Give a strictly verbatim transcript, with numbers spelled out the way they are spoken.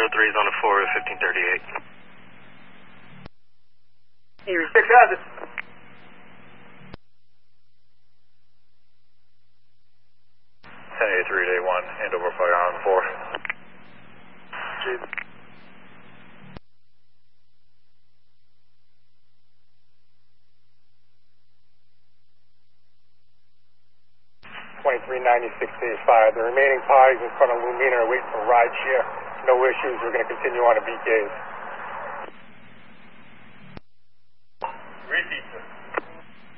three is on the four, fifteen thirty-eight. Here, six has it. ten eighty-three, day one, hand over fire on the four. Jeez. twenty-three ninety-six days five. The remaining parties in front of Lumina are waiting for ride share. No issues. We're going to continue on to B Ks.